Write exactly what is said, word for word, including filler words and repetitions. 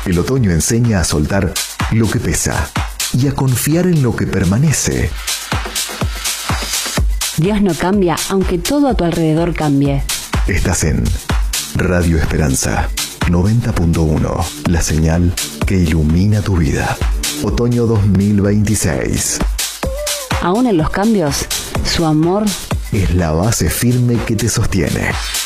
El otoño enseña a soltar lo que pesa y a confiar en lo que permanece. Dios no cambia, aunque todo a tu alrededor cambie. Estás en Radio Esperanza noventa punto uno, la señal que ilumina tu vida. Otoño dos mil veintiséis. Aún en los cambios, su amor es la base firme que te sostiene.